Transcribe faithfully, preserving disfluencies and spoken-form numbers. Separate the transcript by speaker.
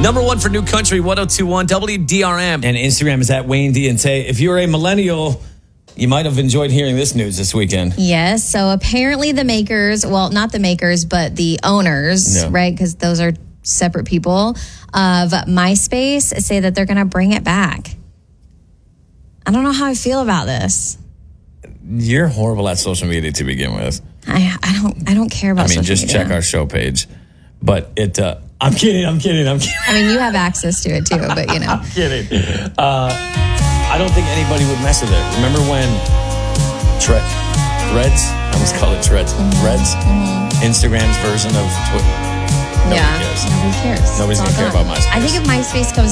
Speaker 1: Number one for New Country, one oh two point one W D R M. And Instagram is at Wayne D. And say, if you're a millennial, you might have enjoyed hearing this news this weekend.
Speaker 2: Yes. So apparently the makers, well, not the makers, but the owners,
Speaker 1: Yeah.
Speaker 2: right? Because those are separate people of MySpace say that they're going to bring it back. I don't know how I feel about this.
Speaker 1: You're horrible at social media to begin with.
Speaker 2: I, I don't I don't care about
Speaker 1: I mean,
Speaker 2: social
Speaker 1: just
Speaker 2: media.
Speaker 1: check our show page. But it, uh, I'm kidding, I'm kidding, I'm kidding.
Speaker 2: I mean, you have access to it too, but you know.
Speaker 1: I'm kidding. Uh, I don't think anybody would mess with it. Remember when tre- Threads, I almost call it Threads, mm-hmm. Threads, mm-hmm. Instagram's version of Twitter. Nobody
Speaker 2: yeah,
Speaker 1: cares.
Speaker 2: nobody cares.
Speaker 1: Nobody's
Speaker 2: It's
Speaker 1: going to
Speaker 2: all
Speaker 1: care
Speaker 2: gone.
Speaker 1: about MySpace.
Speaker 2: I think if MySpace comes